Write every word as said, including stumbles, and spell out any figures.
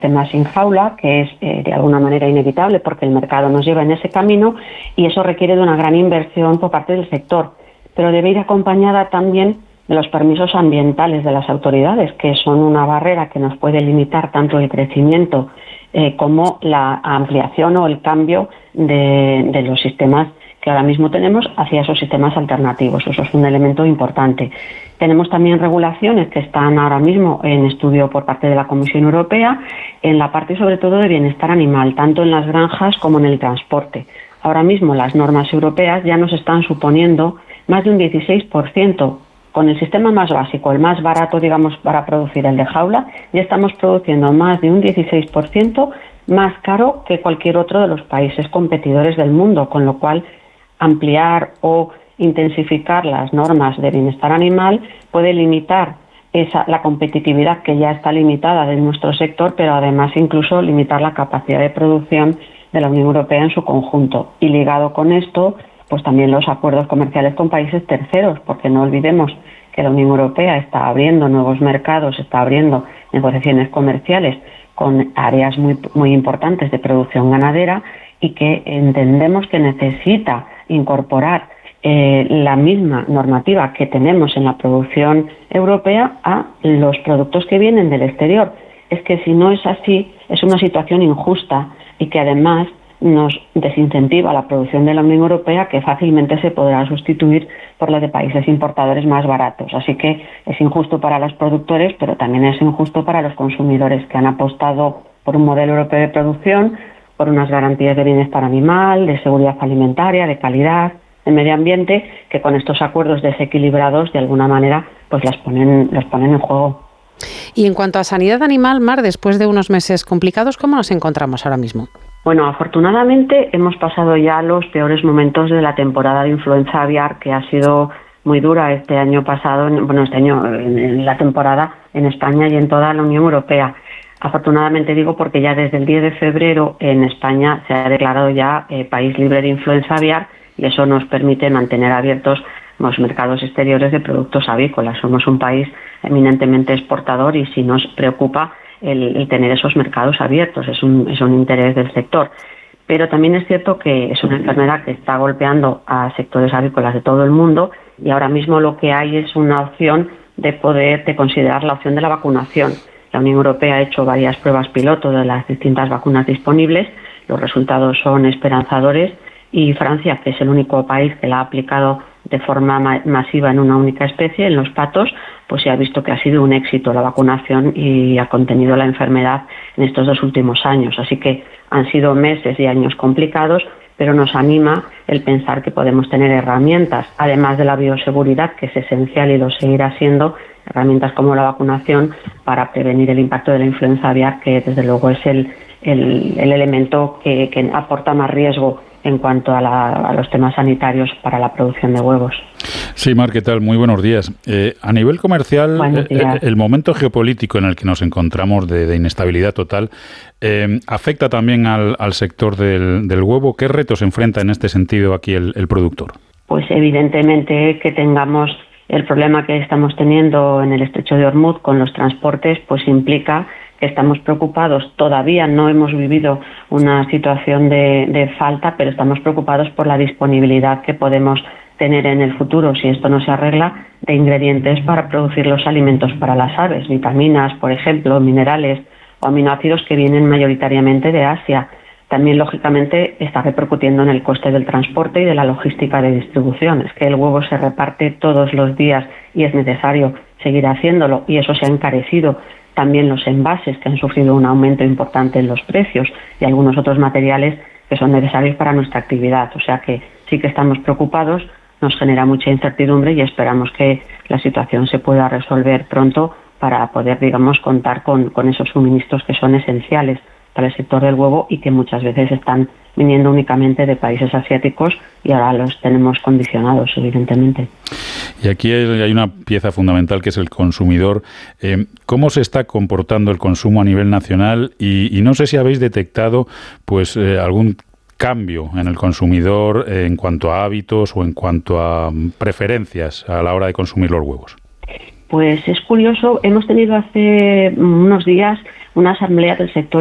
sistemas sin jaula, que es eh, de alguna manera inevitable porque el mercado nos lleva en ese camino y eso requiere de una gran inversión por parte del sector, pero debe ir acompañada también de los permisos ambientales de las autoridades, que son una barrera que nos puede limitar tanto el crecimiento eh, como la ampliación o el cambio de, de los sistemas que ahora mismo tenemos hacia esos sistemas alternativos. Eso es un elemento importante. Tenemos también regulaciones que están ahora mismo en estudio por parte de la Comisión Europea en la parte sobre todo de bienestar animal, tanto en las granjas como en el transporte. Ahora mismo las normas europeas ya nos están suponiendo más de un dieciséis por ciento. Con el sistema más básico, el más barato, digamos, para producir, el de jaula, ya estamos produciendo más de un dieciséis por ciento más caro que cualquier otro de los países competidores del mundo, con lo cual ampliar o intensificar las normas de bienestar animal puede limitar esa, la competitividad que ya está limitada de nuestro sector, pero además incluso limitar la capacidad de producción de la Unión Europea en su conjunto. Y ligado con esto, pues también los acuerdos comerciales con países terceros, porque no olvidemos que la Unión Europea está abriendo nuevos mercados, está abriendo negociaciones comerciales con áreas muy, muy importantes de producción ganadera y que entendemos que necesita incorporar eh, la misma normativa que tenemos en la producción europea a los productos que vienen del exterior. Es que si no es así, es una situación injusta y que además nos desincentiva la producción de la Unión Europea, que fácilmente se podrá sustituir por la de países importadores más baratos. Así que es injusto para los productores, pero también es injusto para los consumidores que han apostado por un modelo europeo de producción, por unas garantías de bienestar animal, de seguridad alimentaria, de calidad, de medio ambiente, que con estos acuerdos desequilibrados de alguna manera pues las ponen, los ponen en juego. Y en cuanto a sanidad animal, Mar, después de unos meses complicados, ¿cómo nos encontramos ahora mismo? Bueno, afortunadamente hemos pasado ya los peores momentos de la temporada de influenza aviar, que ha sido muy dura este año pasado, bueno, este año, en la temporada en España y en toda la Unión Europea. Afortunadamente digo porque ya desde el diez de febrero en España se ha declarado ya eh, país libre de influenza aviar y eso nos permite mantener abiertos los mercados exteriores de productos avícolas. Somos un país eminentemente exportador y sí nos preocupa el, el tener esos mercados abiertos, es un, es un interés del sector. Pero también es cierto que es una enfermedad que está golpeando a sectores avícolas de todo el mundo y ahora mismo lo que hay es una opción de poder de considerar la opción de la vacunación. La Unión Europea ha hecho varias pruebas piloto de las distintas vacunas disponibles, los resultados son esperanzadores y Francia, que es el único país que la ha aplicado de forma ma- masiva en una única especie, en los patos, pues se ha visto que ha sido un éxito la vacunación y ha contenido la enfermedad en estos dos últimos años. Así que han sido meses y años complicados, pero nos anima el pensar que podemos tener herramientas, además de la bioseguridad, que es esencial y lo seguirá siendo, herramientas como la vacunación para prevenir el impacto de la influenza aviar, que desde luego es el, el, el elemento que, que aporta más riesgo en cuanto a, la, a los temas sanitarios para la producción de huevos. Sí, Mar, ¿qué tal? Muy buenos días. Eh, a nivel comercial, eh, el momento geopolítico en el que nos encontramos de, de inestabilidad total eh, afecta también al, al sector del, del huevo. ¿Qué retos enfrenta en este sentido aquí el, el productor? Pues evidentemente que tengamos el problema que estamos teniendo en el estrecho de Hormuz con los transportes, pues implica que estamos preocupados. Todavía no hemos vivido una situación de, de falta, pero estamos preocupados por la disponibilidad que podemos tener en el futuro, si esto no se arregla, de ingredientes para producir los alimentos para las aves, vitaminas, por ejemplo, minerales o aminoácidos que vienen mayoritariamente de Asia. También, lógicamente, está repercutiendo en el coste del transporte y de la logística de distribución. Es que el huevo se reparte todos los días y es necesario seguir haciéndolo y eso se ha encarecido. También los envases, que han sufrido un aumento importante en los precios, y algunos otros materiales que son necesarios para nuestra actividad. O sea que sí que estamos preocupados, nos genera mucha incertidumbre y esperamos que la situación se pueda resolver pronto para poder, digamos, contar con, con esos suministros que son esenciales para el sector del huevo y que muchas veces están viniendo únicamente de países asiáticos y ahora los tenemos condicionados, evidentemente. Y aquí hay una pieza fundamental que es el consumidor. Eh, ¿Cómo se está comportando el consumo a nivel nacional? Y, y no sé si habéis detectado pues eh, algún cambio en el consumidor eh, en cuanto a hábitos o en cuanto a preferencias a la hora de consumir los huevos. Pues es curioso, hemos tenido hace unos días una asamblea del sector